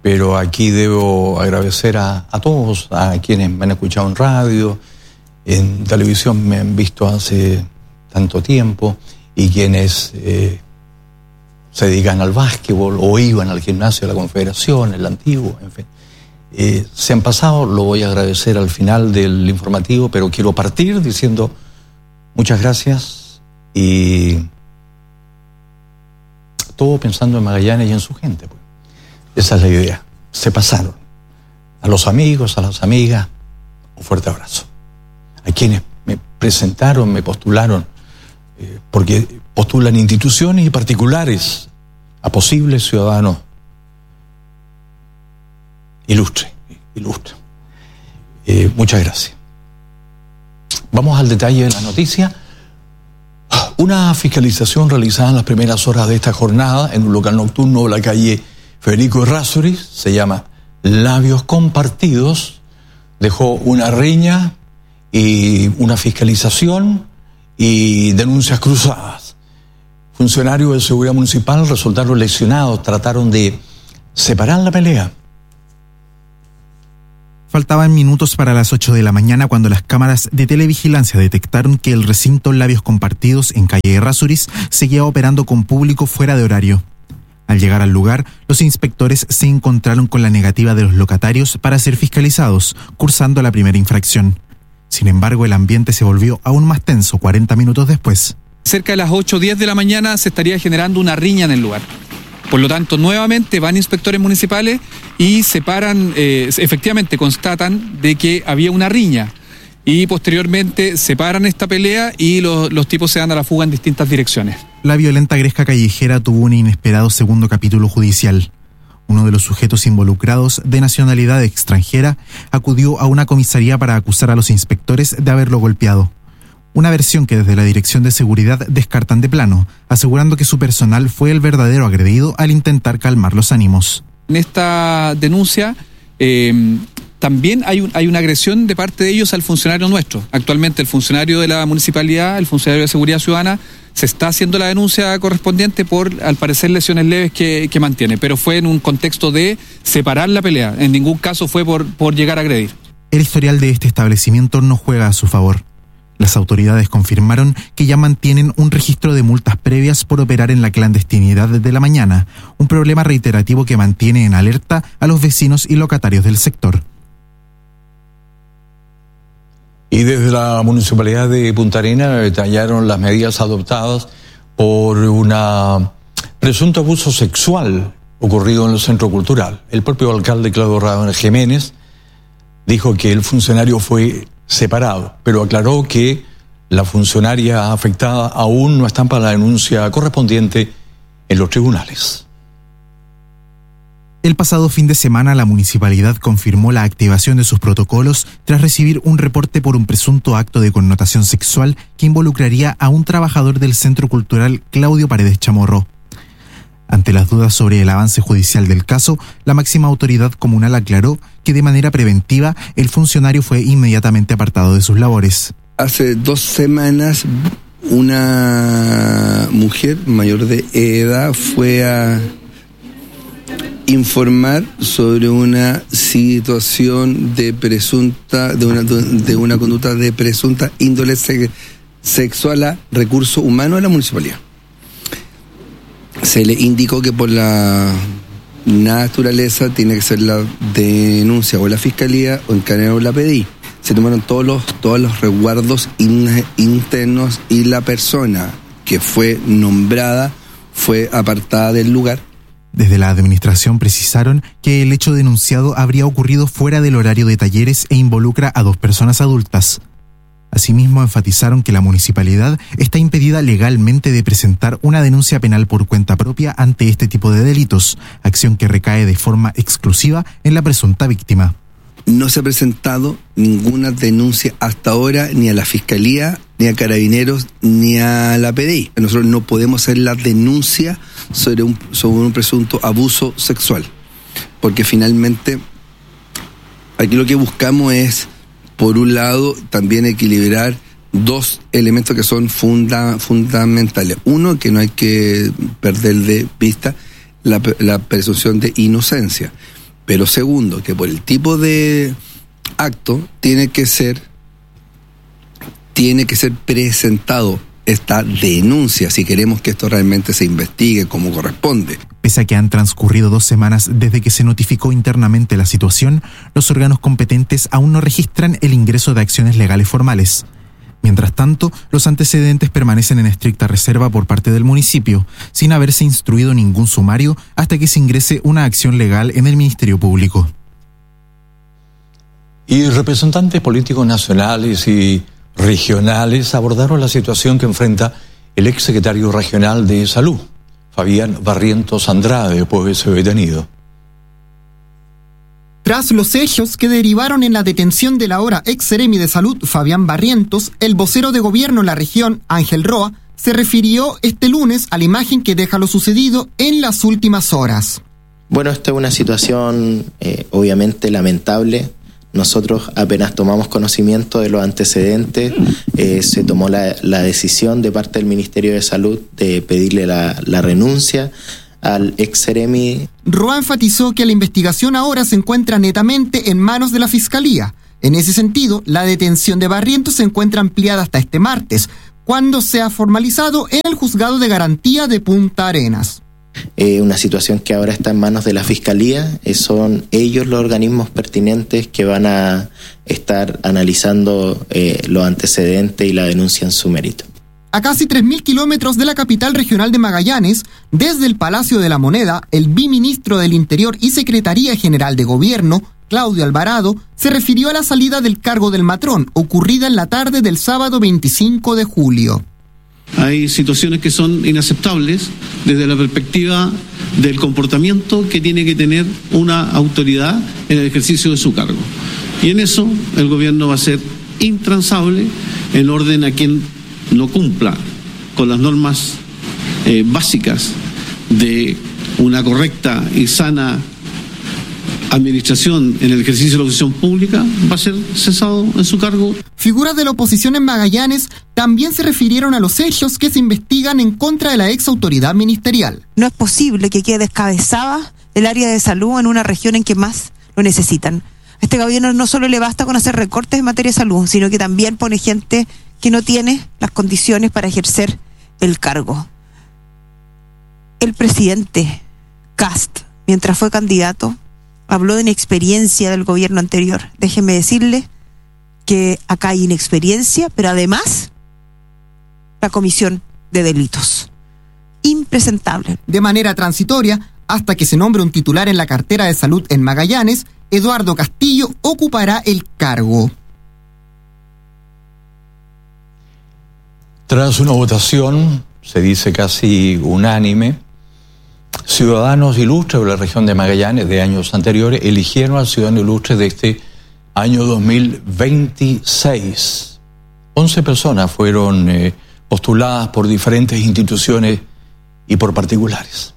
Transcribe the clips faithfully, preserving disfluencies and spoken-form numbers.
pero aquí debo agradecer a, a todos, a quienes me han escuchado en radio, en televisión me han visto hace tanto tiempo, y quienes eh, se dedican al básquetbol o iban al gimnasio de la Confederación, el antiguo, en fin. Eh, se han pasado, lo voy a agradecer al final del informativo, pero quiero partir diciendo muchas gracias y todo pensando en Magallanes y en su gente. Pues. Esa es la idea. Se pasaron. A los amigos, a las amigas, un fuerte abrazo. A quienes me presentaron, me postularon, eh, porque postulan instituciones y particulares a posibles ciudadanos ilustres, ilustres. Eh, muchas gracias. Vamos al detalle de la noticia. Una fiscalización realizada en las primeras horas de esta jornada en un local nocturno de la calle Federico Errázuriz, se llama Labios Compartidos, dejó una riña y una fiscalización y denuncias cruzadas. Funcionarios de seguridad municipal resultaron lesionados, trataron de separar la pelea. Faltaban minutos para las ocho de la mañana cuando las cámaras de televigilancia detectaron que el recinto Labios Compartidos en calle Errázuriz seguía operando con público fuera de horario. Al llegar al lugar, los inspectores se encontraron con la negativa de los locatarios para ser fiscalizados, cursando la primera infracción. Sin embargo, el ambiente se volvió aún más tenso cuarenta minutos después. Cerca de las ocho o diez de la mañana se estaría generando una riña en el lugar. Por lo tanto, nuevamente van inspectores municipales y separan, eh, efectivamente constatan de que había una riña. Y posteriormente separan esta pelea y los, los tipos se dan a la fuga en distintas direcciones. La violenta gresca callejera tuvo un inesperado segundo capítulo judicial. Uno de los sujetos involucrados, de nacionalidad extranjera, acudió a una comisaría para acusar a los inspectores de haberlo golpeado. Una versión que desde la Dirección de Seguridad descartan de plano, asegurando que su personal fue el verdadero agredido al intentar calmar los ánimos. En esta denuncia eh, también hay, un, hay una agresión de parte de ellos al funcionario nuestro. Actualmente el funcionario de la municipalidad, el funcionario de Seguridad Ciudadana, se está haciendo la denuncia correspondiente por, al parecer, lesiones leves que, que mantiene, pero fue en un contexto de separar la pelea. En ningún caso fue por, por llegar a agredir. El historial de este establecimiento no juega a su favor. Las autoridades confirmaron que ya mantienen un registro de multas previas por operar en la clandestinidad desde la mañana, un problema reiterativo que mantiene en alerta a los vecinos y locatarios del sector. Y desde la Municipalidad de Punta Arenas detallaron las medidas adoptadas por un presunto abuso sexual ocurrido en el Centro Cultural. El propio alcalde Claudio Radamés Jiménez dijo que el funcionario fue separado, pero aclaró que la funcionaria afectada aún no estampa la denuncia correspondiente en los tribunales. El pasado fin de semana la municipalidad confirmó la activación de sus protocolos tras recibir un reporte por un presunto acto de connotación sexual que involucraría a un trabajador del Centro Cultural Claudio Paredes Chamorro. Ante las dudas sobre el avance judicial del caso, la máxima autoridad comunal aclaró que de manera preventiva el funcionario fue inmediatamente apartado de sus labores. Hace dos semanas una mujer mayor de edad fue a informar sobre una situación de presunta, de una, de una conducta de presunta índole sexual a recursos humanos de la municipalidad. Se le indicó que por la naturaleza tiene que ser la denuncia o la fiscalía o encadenado la P D I. Se tomaron todos los, todos los resguardos in, internos y la persona que fue nombrada fue apartada del lugar. Desde la administración precisaron que el hecho denunciado habría ocurrido fuera del horario de talleres e involucra a dos personas adultas. Asimismo, enfatizaron que la municipalidad está impedida legalmente de presentar una denuncia penal por cuenta propia ante este tipo de delitos, acción que recae de forma exclusiva en la presunta víctima. No se ha presentado ninguna denuncia hasta ahora ni a la Fiscalía, ni a Carabineros, ni a la P D I. Nosotros no podemos hacer la denuncia sobre un, sobre un presunto abuso sexual, porque finalmente aquí lo que buscamos es, por un lado, también equilibrar dos elementos que son funda, fundamentales. Uno, que no hay que perder de vista la, la presunción de inocencia. Pero segundo, que por el tipo de acto tiene que ser, tiene que ser presentado esta denuncia si queremos que esto realmente se investigue como corresponde. Pese a que han transcurrido dos semanas desde que se notificó internamente la situación, los órganos competentes aún no registran el ingreso de acciones legales formales. Mientras tanto, los antecedentes permanecen en estricta reserva por parte del municipio, sin haberse instruido ningún sumario hasta que se ingrese una acción legal en el Ministerio Público. Y representantes políticos nacionales y regionales abordaron la situación que enfrenta el exsecretario regional de Salud, Fabián Barrientos Andrade, después de ser detenido. Tras los hechos que derivaron en la detención del ahora ex seremi de Salud, Fabián Barrientos, el vocero de gobierno en la región, Ángel Roa, se refirió este lunes a la imagen que deja lo sucedido en las últimas horas. Bueno, esta es una situación eh, obviamente lamentable. Nosotros apenas tomamos conocimiento de los antecedentes, eh, se tomó la, la decisión de parte del Ministerio de Salud de pedirle la, la renuncia al ex seremi. Roa enfatizó que la investigación ahora se encuentra netamente en manos de la Fiscalía. En ese sentido, la detención de Barrientos se encuentra ampliada hasta este martes, cuando sea formalizado en el Juzgado de Garantía de Punta Arenas. Eh, una situación que ahora está en manos de la Fiscalía, eh, son ellos los organismos pertinentes que van a estar analizando eh, los antecedentes y la denuncia en su mérito. A casi tres mil kilómetros de la capital regional de Magallanes, desde el Palacio de la Moneda, el viceministro del Interior y Secretaría General de Gobierno, Claudio Alvarado, se refirió a la salida del cargo del matrón, ocurrida en la tarde del sábado veinticinco de julio. Hay situaciones que son inaceptables desde la perspectiva del comportamiento que tiene que tener una autoridad en el ejercicio de su cargo. Y en eso el gobierno va a ser intransable en orden a quien no cumpla con las normas eh, básicas de una correcta y sana administración en el ejercicio de la función pública, va a ser cesado en su cargo. Figuras de la oposición en Magallanes también se refirieron a los hechos que se investigan en contra de la ex autoridad ministerial. No es posible que quede descabezada el área de salud en una región en que más lo necesitan. A este gobierno no solo le basta con hacer recortes en materia de salud, sino que también pone gente que no tiene las condiciones para ejercer el cargo. El presidente Kast, mientras fue candidato, habló de inexperiencia del gobierno anterior. Déjenme decirle que acá hay inexperiencia, pero además la comisión de delitos. Impresentable. De manera transitoria, hasta que se nombre un titular en la cartera de salud en Magallanes, Eduardo Castillo ocupará el cargo. Tras una votación, se dice casi unánime, ciudadanos ilustres de la región de Magallanes de años anteriores eligieron al ciudadano ilustre de este año dos mil veintiséis. Once personas fueron eh, postuladas por diferentes instituciones y por particulares.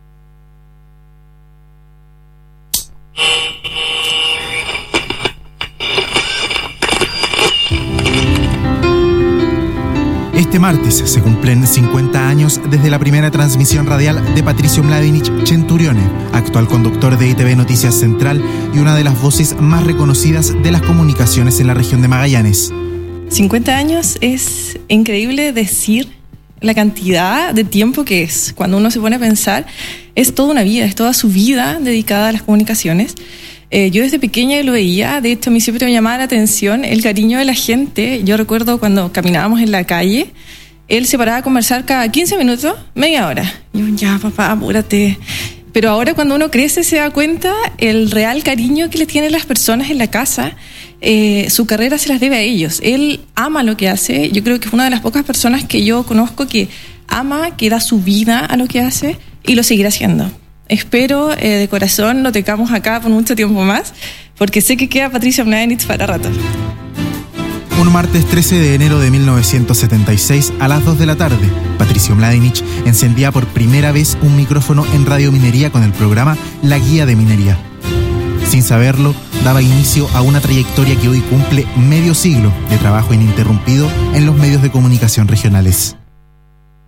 Este martes se cumplen cincuenta años desde la primera transmisión radial de Patricio Mladinich Centurione, actual conductor de I T V Noticias Central y una de las voces más reconocidas de las comunicaciones en la región de Magallanes. cincuenta años es increíble decir la cantidad de tiempo que es. Cuando uno se pone a pensar, es toda una vida, es toda su vida dedicada a las comunicaciones. Eh, yo desde pequeña lo veía, de hecho a mí siempre me llamaba la atención el cariño de la gente. Yo recuerdo cuando caminábamos en la calle, él se paraba a conversar cada quince minutos, media hora. Y yo, ya papá, apúrate. Pero ahora cuando uno crece se da cuenta el real cariño que le tienen las personas en la casa. Eh, su carrera se las debe a ellos. Él ama lo que hace. Yo creo que es una de las pocas personas que yo conozco que ama, que da su vida a lo que hace y lo seguirá haciendo. Espero eh, de corazón no tengamos acá por mucho tiempo más, porque sé que queda Patricio Mladinich para rato. Un martes trece de enero de mil novecientos setenta y seis a las dos de la tarde, Patricio Mladinich encendía por primera vez un micrófono en Radio Minería con el programa La Guía de Minería. Sin saberlo, daba inicio a una trayectoria que hoy cumple medio siglo de trabajo ininterrumpido en los medios de comunicación regionales.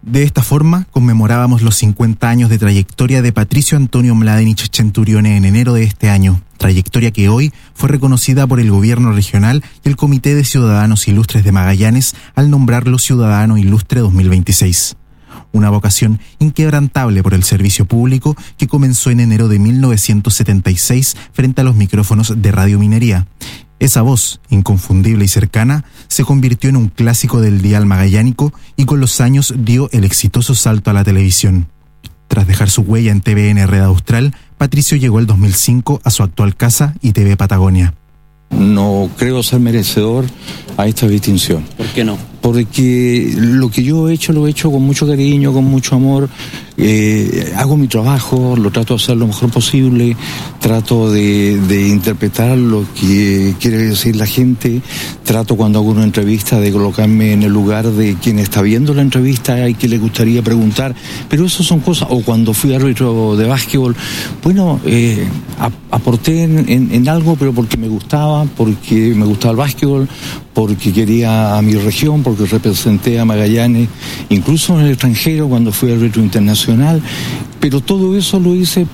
De esta forma, conmemorábamos los cincuenta años de trayectoria de Patricio Antonio Mladenich Centurione en enero de este año, trayectoria que hoy fue reconocida por el Gobierno Regional y el Comité de Ciudadanos Ilustres de Magallanes al nombrarlo Ciudadano Ilustre dos mil veintiséis. Una vocación inquebrantable por el servicio público que comenzó en enero de mil novecientos setenta y seis frente a los micrófonos de Radio Minería. Esa voz, inconfundible y cercana, se convirtió en un clásico del dial magallánico y con los años dio el exitoso salto a la televisión. Tras dejar su huella en T V N Red Austral, Patricio llegó el dos mil cinco a su actual casa y T V Patagonia. No creo ser merecedor a esta distinción. ¿Por qué no? Porque lo que yo he hecho, lo he hecho con mucho cariño, con mucho amor. Eh, hago mi trabajo, lo trato de hacer lo mejor posible, trato de, de interpretar lo que quiere decir la gente, trato cuando hago una entrevista de colocarme en el lugar de quien está viendo la entrevista y que le gustaría preguntar, pero eso son cosas, o cuando fui árbitro de básquetbol, bueno, eh, aporté en, en, en algo, pero porque me gustaba, porque me gustaba el básquetbol, porque quería a mi región, porque representé a Magallanes, incluso en el extranjero cuando fui árbitro internacional, pero todo eso lo hice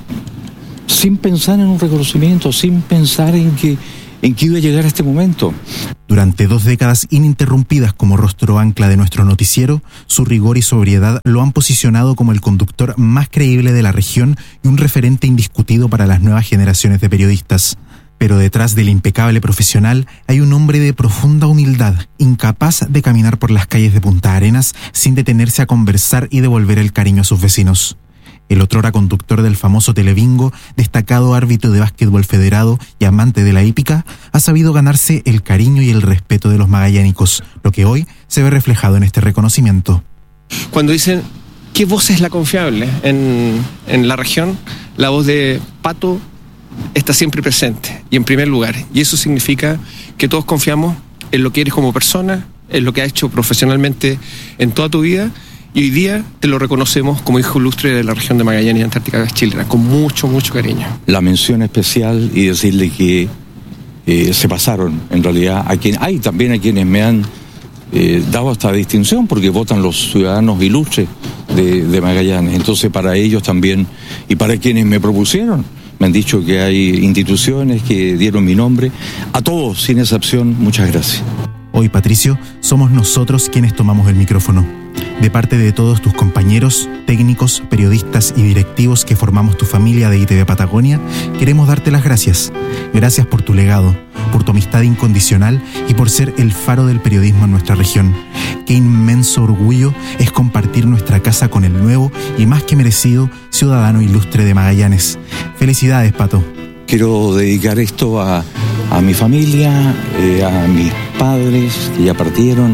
sin pensar en un reconocimiento, sin pensar en que, en que iba a llegar a este momento. Durante dos décadas ininterrumpidas como rostro ancla de nuestro noticiero, su rigor y sobriedad lo han posicionado como el conductor más creíble de la región y un referente indiscutido para las nuevas generaciones de periodistas. Pero detrás del impecable profesional hay un hombre de profunda humildad, incapaz de caminar por las calles de Punta Arenas sin detenerse a conversar y devolver el cariño a sus vecinos. El otrora conductor del famoso Telebingo, destacado árbitro de básquetbol federado y amante de la hípica, ha sabido ganarse el cariño y el respeto de los magallánicos, lo que hoy se ve reflejado en este reconocimiento. Cuando dicen, ¿qué voz es la confiable en, en la región? La voz de Pato está siempre presente y en primer lugar, y eso significa que todos confiamos en lo que eres como persona, en lo que has hecho profesionalmente en toda tu vida, y hoy día te lo reconocemos como hijo ilustre de la región de Magallanes y Antártica Chilena, con mucho, mucho cariño. La mención especial y decirle que eh, se pasaron, en realidad, a quien, hay también a quienes me han eh, dado esta distinción, porque votan los ciudadanos ilustres de, de Magallanes, entonces para ellos también, y para quienes me propusieron, me han dicho que hay instituciones que dieron mi nombre. A todos, sin excepción, muchas gracias. Hoy, Patricio, somos nosotros quienes tomamos el micrófono. De parte de todos tus compañeros, técnicos, periodistas y directivos que formamos tu familia de I T V Patagonia, queremos darte las gracias. Gracias por tu legado, por tu amistad incondicional y por ser el faro del periodismo en nuestra región. Qué inmenso orgullo es compartir nuestra casa con el nuevo y más que merecido ciudadano ilustre de Magallanes. Felicidades, Pato. Quiero dedicar esto a, a mi familia, eh, a mis padres que ya partieron,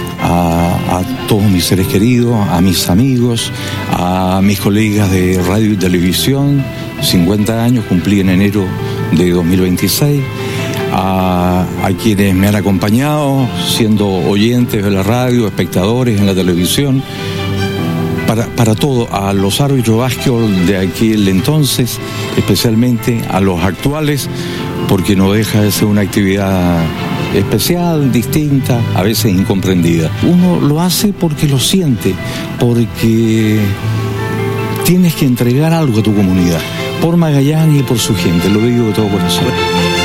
a, a todos mis seres queridos, a mis amigos, a mis colegas de radio y televisión. cincuenta años cumplí en enero de dos mil veintiséis. A, a quienes me han acompañado siendo oyentes de la radio, espectadores en la televisión, para, para todo, a los árbitros de básquetbol de aquel entonces, especialmente a los actuales, porque no deja de ser una actividad especial, distinta, a veces incomprendida. Uno lo hace porque lo siente, porque tienes que entregar algo a tu comunidad, por Magallanes y por su gente, lo digo de todo corazón.